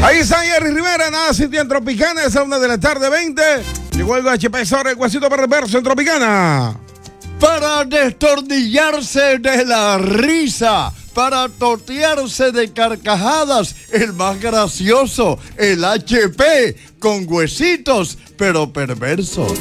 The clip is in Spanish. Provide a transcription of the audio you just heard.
Ahí está Jerry Rivera, nada City en Tropicana, es a 1:20 p.m. Llegó el HP sobre el huesito perverso en Tropicana. Para destornillarse de la risa, para totearse de carcajadas, el más gracioso, el HP, con huesitos, pero perversos.